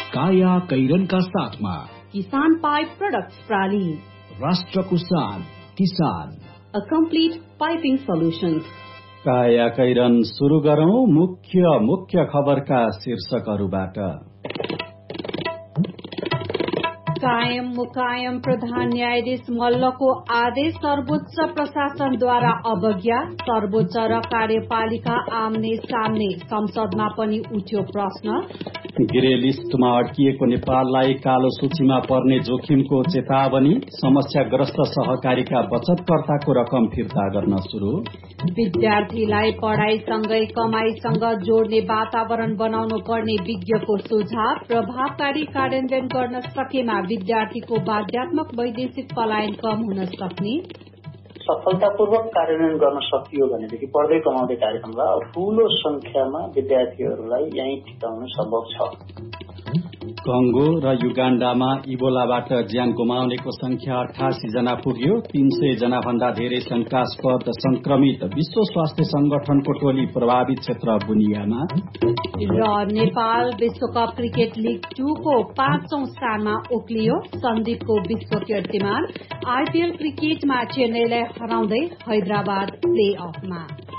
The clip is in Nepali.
काया कैरनका साथमा किसान पाइप प्रोडक्ट्स प्राली, राष्ट्रको शान किसान, A complete piping solutions. काया कैरन सुरु गरौं मुख्य खबरका शीर्षकहरूबाट। कायम मुकायम प्रधान न्यायाधीश मल्लको आदेश सर्वोच्च प्रशासनद्वारा अवज्ञा, सर्वोच्च र कार्यपालिका आम्ने सामने, संसदमा पनि उठ्यो प्रश्न। ग्रे लिस्टमा अड्किएको नेपाललाई कालो सूचीमा पर्ने जोखिमको चेतावनी, समस्याग्रस्त सहकारीका बचतकर्ताको रकम फिर्ता गर्न शुरू। विद्यार्थीलाई पढ़ाईसँगै कमाईसँग जोड्ने वातावरण बनाउनु पर्ने विज्ञको सुझाव, प्रभावकारी कार्यान्वयन गर्न सकेमा विद्यार्थीको बाध्यात्मक वैदेशिक पलायन कम हुन सक्ने। सफलतापूर्वक कार्यान्वयन गर्न सकियो भनेदेखि पढ्दै कमाउँदै कार्यक्रमलाई ठूलो संख्यामा विद्यार्थीहरूलाई यहीँ टिकाउन सम्भव छ। कंगो र युगाण्डामा इबोलाबाट ज्यान गुमाउनेको संख्या 88 जना पुग्यो। 300 जना भन्दा धेरै शंकास्पद संक्रमित। विश्व स्वास्थ्य संगठनको टोली प्रभावित क्षेत्र बुनियामा। र नेपाल विश्वकप क्रिकेट लीग 2 को 5औं स्थानमा उक्लियो। सन्दीपको विश्व कीर्तिमान। आईपीएल क्रिकेटमा चेन्नईलाई हराउँदै हैदराबाद प्ले अफमा।